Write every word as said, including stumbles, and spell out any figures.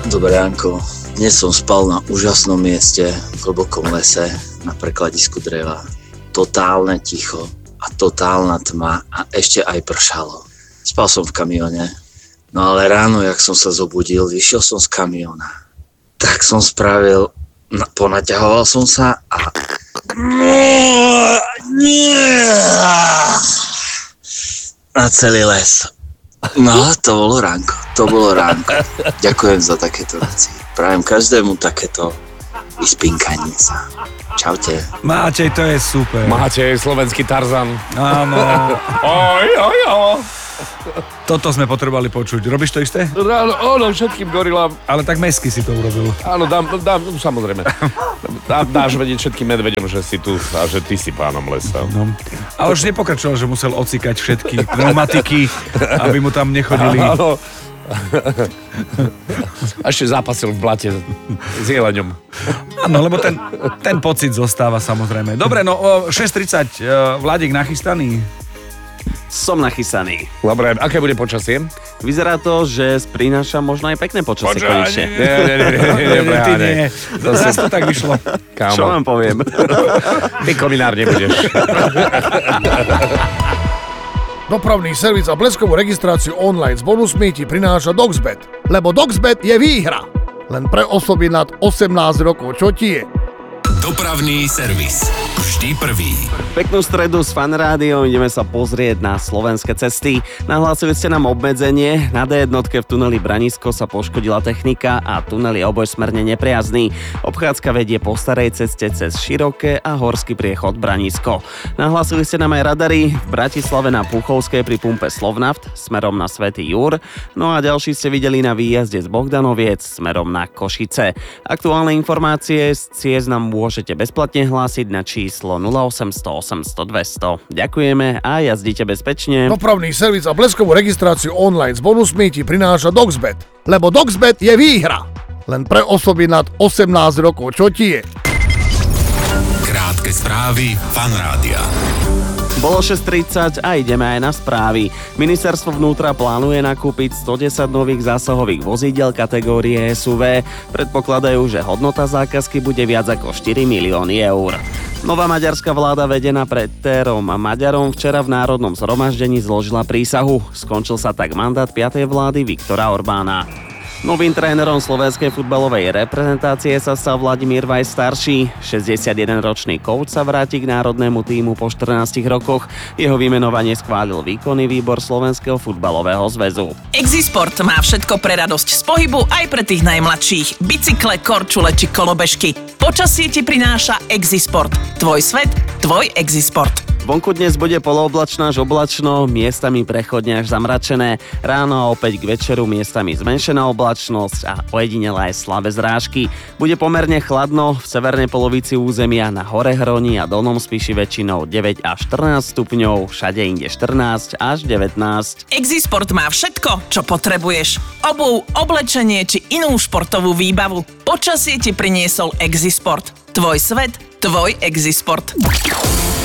Dobré ránko. Dnes som spal na úžasnom mieste v hlbokom lese na prekladisku dreva. Totálne ticho a totálna tma a ešte aj pršalo. Spal som v kamióne. No ale ráno, jak som sa zobudil, vyšiel som z kamióna. Tak som spravil, ponaťahoval som sa a... na celý les. No, to bolo ránko, to bolo ránko. Ďakujem za takéto veci. Prajem každému takéto vyspinkanie sa. Čaute. Matej, to je super. Matej, slovenský Tarzan. Áno. Oj, oj, oj. Toto sme potrebovali počuť. Robíš to isté? Áno, áno, všetkým gorilám. Ale tak mesky si to urobil. Áno, dám, dám, samozrejme. Dá, dáš vedieť všetkým medveďom, že si tu a že ty si pánom lesa. No. A už nepokračoval, že musel ocikať všetky pneumatiky, aby mu tam nechodili. Áno. A ešte zápasil v blate s jeleňom. Áno, lebo ten, ten pocit zostáva samozrejme. Dobre, no o šesť tridsať, Vládik nachystaný? Som nachystaný. Dobre, aké bude počasie? Vyzerá to, že prináša možno aj pekné počasie Poča, konečne. Nie, nie, nie, nie, nie, Ty nie. Zas to tak vyšlo. Kámo. Čo vám poviem? Ty kominár nebudeš. Dopravný servis a bleskovú registráciu online s bonusmi ti prináša Doxbet. Lebo Doxbet je výhra. Len pre osoby nad osemnásť rokov. Čo ti je? Dopravný servis. Vždy prvý. Peknú stredu s Fan Rádiom, ideme sa pozrieť na slovenské cesty. Nahlásili ste nám obmedzenie, na dé jedna v tuneli Branisko sa poškodila technika a tunel je obojsmerne nepriazný. Obchádzka vedie po starej ceste cez Široké a horský priechod Branisko. Nahlásili ste nám aj radary v Bratislave na Puchovskej pri pumpe Slovnaft smerom na Svätý Jur, no a ďalší ste videli na výjazde z Bohdanoviec smerom na Košice. Aktuálne informácie z ciest nám môžete bezplatne hlásiť na číslo nula osemsto osemsto dvesto. Ďakujeme a jazdite bezpečne. Dopravný servis a bleskovú registráciu online s bonusmi ti prináša Doxbet. Lebo Doxbet je výhra. Len pre osoby nad osemnásť rokov. Čo ti je? Krátke správy Fan Rádia. Bolo šesť tridsať a ideme aj na správy. Ministerstvo vnútra plánuje nakúpiť stodesať nových zásahových vozidiel kategórie es ú vé. Predpokladajú, že hodnota zákazky bude viac ako štyri milióny eur. Nová maďarská vláda vedená Péterom Maďarom včera v Národnom zhromaždení zložila prísahu. Skončil sa tak mandát piatej vlády Viktora Orbána. Novým trénerom slovenskej futbalovej reprezentácie sa stal Vladimír Vajs starší. šesťdesiatjedenročný coach sa vráti k národnému tímu po štrnástich rokoch. Jeho vymenovanie schválil výkonný výbor Slovenského futbalového zväzu. Exisport má všetko pre radosť z pohybu aj pre tých najmladších. Bicykle, korčule či kolobežky. Počasie ti prináša Exisport. Tvoj svet, tvoj Exisport. Vonku dnes bude polooblačno až oblačno, miestami prechodne až zamračené. Ráno a opäť k večeru miestami zmenšená oblačnosť a ojedinelé aj slabé zrážky. Bude pomerne chladno, v severnej polovici územia na hore Hroni a Dolnom Spiši väčšinou deväť až štrnásť stupňov, všade inde štrnásť až devätnásť. Exisport má všetko, čo potrebuješ. Obuv, oblečenie či inú športovú výbavu. Počasie ti priniesol Exisport. Tvoj svet, tvoj Exisport.